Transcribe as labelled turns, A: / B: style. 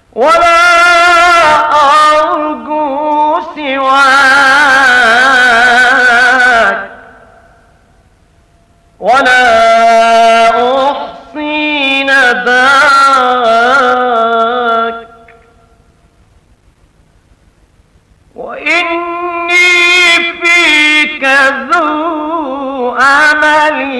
A: ولا أرجو سواك، ولا أحصي نداك، وإني فيك ذو أمل